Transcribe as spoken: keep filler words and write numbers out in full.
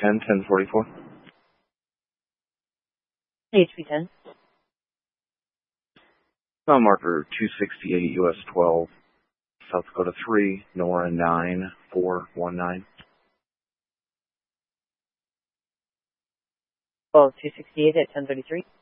ten, ten forty-four. H P ten. Mile marker two sixty-eight, U S twelve, South Dakota three, Nora nine four one nine. Oh, two sixty-eight at ten thirty-three.